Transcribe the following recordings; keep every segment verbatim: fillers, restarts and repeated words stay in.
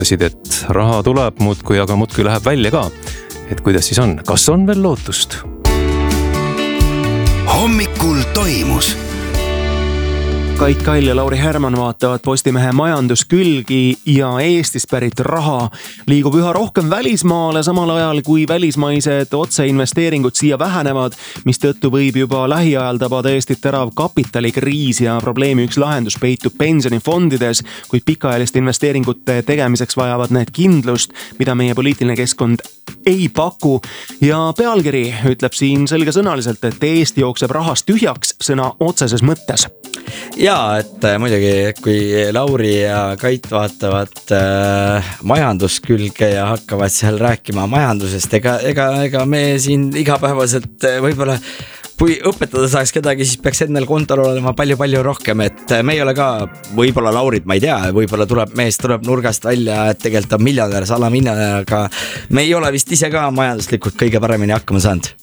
et raha tuleb muudkui, aga muudkui läheb välja ka. Et kuidas siis on? Kas on veel lootust? Hommikul toimus. Kait Kall ja Lauri Härman vaatavad Postimehe majanduskülgi ja Eestist pärit raha liigub üha rohkem välismaale, samal ajal kui välismaised otseinvesteeringud siia vähenevad, mis tõttu võib juba lähiajal tabada Eestit terav kapitalikriis ja probleemi üks lahendus peitub pensionifondides, kuid pikaajaliste investeeringute tegemiseks vajavad need kindlust, mida meie poliitiline keskkond ei paku. Ja pealkiri ütleb siin selgesõnaliselt, et Eesti jookseb rahast tühjaks sõna otseses mõttes. Jaa, et muidugi, kui Lauri ja Kait vaatavad äh, majanduskülge ja hakkavad seal rääkima majandusest, ega, ega, ega me siin igapäevaselt võib-olla kui õpetada saaks kedagi, siis peaks endal kontol olema palju-palju rohkem, et me ei ole ka, võib-olla Laurit, ma ei tea, võib-olla tuleb mees, tuleb nurgast välja, et tegelikult on miljonär, salamiljonär, aga me ei ole vist ise ka majanduslikult kõige paremini hakkama saanud.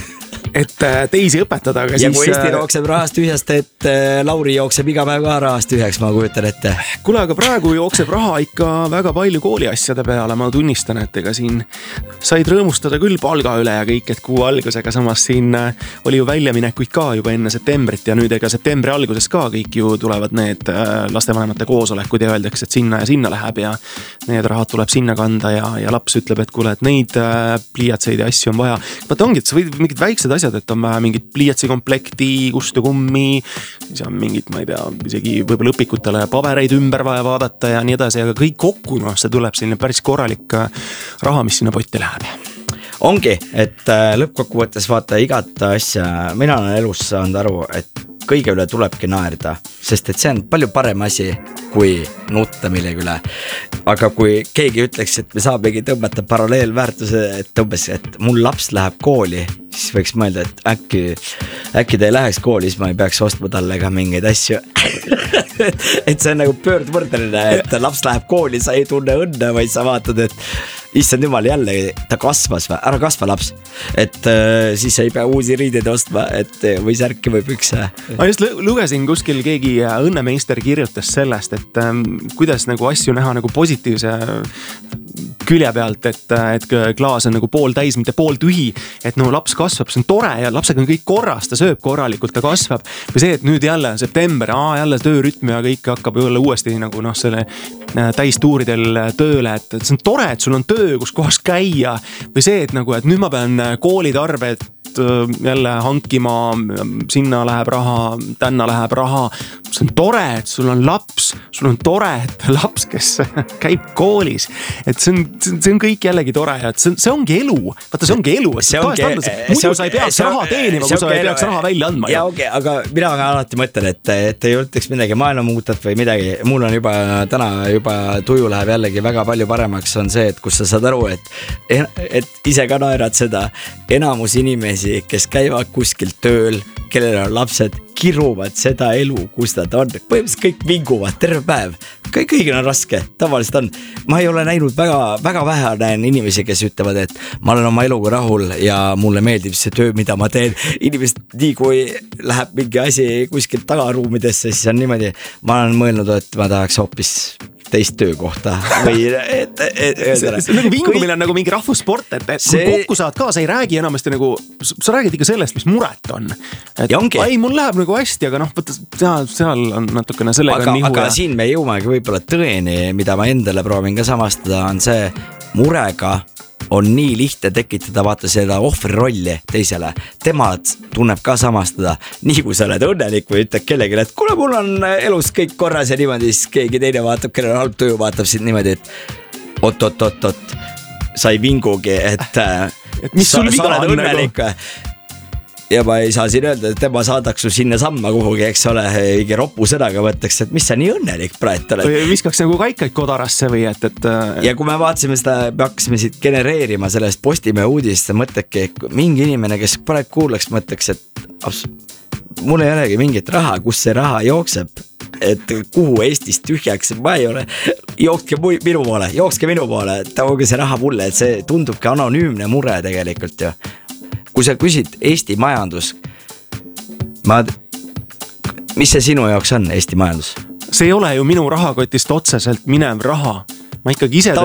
Et teisi õpetada, aga ja siis... kui Eesti jookseb rahast tühjast, et Lauri jookseb iga päev ka rahast tühjaks, ma kujutan ette. Kuule, aga praegu jookseb raha ikka väga palju kooliasjade peale, ma tunnistan, et ega siin said rõõmustada küll palga üle ja kõik, et kuu algusega, samas siin oli ju väljaminekuid ka juba enne septembrit ja nüüd ega septembri alguses ka kõik ju tulevad need lastevanemate koosolekud ja öeldakse, et sinna ja sinna läheb ja need rahad tuleb sinna kanda ja, ja laps ütleb, et kuule, et neid pliiatseid ja asju on vaja. Vaata ongi, et sa võid mingid väiksed asjad, et on vähe mingit pliiatsi komplekti, kustukummi, siis on mingit, ma ei tea, isegi võib-olla õpikutele pabereid ümber vaja vaadata ja nii edasi, aga kõik kokku, no see tuleb selline päris korralik raha, mis sinna potti läheb. Ongi, et lõppkokkuvõttes vaata igat asja, mina olen elus saanud aru, et kõige üle tulebki naerda, sest et see on palju parem asi kui nutta millegi üle. Aga kui keegi ütleks, et me saamegi tõmbata paralleelväärtuse, et umbes, et mul laps läheb kooli, siis võiks mõelda, et äkki, äkki ta ei läheks kooli, siis ma ei peaks ostma talle ka mingeid asju. et see on nagu pöördvõrdeline, et laps läheb kooli, sa ei tunne õnne, vaid sa vaatad, et issand jumal jälle, ta kasvas või, ära kasva laps, et äh, siis ei pea uusi riideid ostma, et või särki või pükse. Ma just lugesin kuskil keegi õnnemeister kirjutas sellest, et ähm, kuidas nagu asju näha nagu positiivse külje pealt, et, et klaas on nagu pool täis, mitte pool tühi, et no laps kasvab, see on tore ja lapsega on kõik korras, ta sööb korralikult, ta kasvab. Või see, et nüüd jälle september, aa, jälle töörütm ja kõik hakkab jälle uuesti nagu noh, selle täistuuridel tööle, et see on tore, et sul on töö, kus kohas käia. Või see, et nagu, et nüüd ma pean koolitarbed jälle hankima, sinna läheb raha, tänna läheb raha. See on tore, et sul on laps, sul on tore, et laps, kes käib koolis. Et see on, see on kõik jällegi tore ja see, see ongi elu. Vaata, see ongi elu. See ongi, muidu sa ei peaks raha teenima, kui sa ei peaks raha välja andma. Ja okei, okay, aga mina alati mõtlen, et, et ei ütleks midagi maailma muutat või midagi. Mul on juba täna juba tuju läheb jällegi väga palju paremaks on see, et kus sa saad aru, et, et ise ka naerad seda enamus inimesi, kes käivad kuskil tööl, kellel on lapsed, kiruvad seda elu, kus nad on. Põhimõtteliselt kõik vinguvad terve päev. Kõik, kõigil on raske, tavaliselt on. Ma ei ole näinud väga, väga vähe näen inimesi, kes ütlevad, et ma olen oma eluga rahul ja mulle meeldib see töö, mida ma teen. Inimesed nii kui läheb mingi asi kuskil tagaruumidesse, siis on niimoodi. Ma olen mõelnud, et ma tahaks hoopis teist töökohta või et, et, et, see, see nagu vingumine on nagu mingi rahvussport, et, et see... kui kokku saad ka, sa ei räägi enamasti nagu, sa räägid ikka sellest, mis muret on. Et ei, mul läheb nagu hästi, aga noh, võtta, seal, seal on natukene sellega aga, nihu. Aga ja... siin me jõumegi võib-olla tõeni, mida ma endale proovin ka samastada, on see murega on nii lihtne tekitada vaata seda ohvri rolli teisele. Tema tunneb ka samastada. Nii kui sa oled õnnelik või ütled kellelegi, et kuule, mul on elus kõik korras ja niimoodi, siis keegi teine vaatab, kellel on halb töö, vaatab sind niimoodi, et oot, oot, oot, oot, sa ei vingugi, et, et mis sa, sul viga sa oled on õnnelik nagu? Ja ma ei saa siin öelda, et tema saadaks su sinna samma kuhugi, eks ole, mingi ropu sõnaga võttaks, et mis sa nii õnnelik praegu oled. Või viskaks nagu kaikaid kodarasse või et, et... Ja kui me vaatasime seda, me hakkasime siit genereerima sellest Postimehe uudist, mõtleki, mingi inimene, kes praegu kuulaks, mõtleks, et abs- mul ei olegi mingit raha, kus see raha jookseb, et kuhu Eestis tühjaks, ma ei ole, jookske minu poole, jookske minu poole, tooge see raha mulle, et see tundubki anonüümne mure tegelikult ju. Kui sa küsid Eesti majandus, ma, mis see sinu jaoks on Eesti majandus? See ei ole ju minu rahakotist otseselt minev raha, ma ikkagi ise Ta